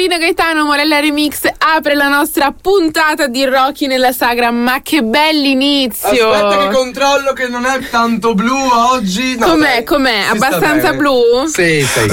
Marino Gaetano, Morella Remix apre la nostra puntata di Rocky nella sagra. Ma che bell'inizio! Aspetta che controllo che non è tanto blu oggi. No, com'è? Abbastanza blu? Sì.